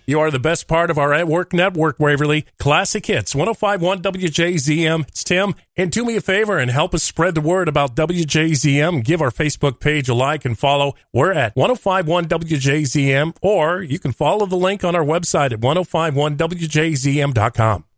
You are the best part of our at-work network, Waverly. Classic Hits, 105.1 WJZM. It's Tim. And do me a favor and help us spread the word about WJZM. Give our Facebook page a like and follow. We're at 105.1 WJZM, or you can follow the link on our website at 105.1WJZM.com.